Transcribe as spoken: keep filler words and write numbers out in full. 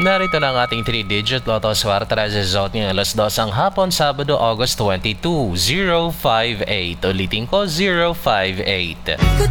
Narito na ang ating three digit Lotto Swerte result ngayong alas dos ang hapon, Sabado, August twenty-two, zero five eight. Ulitin ko, zero five eight.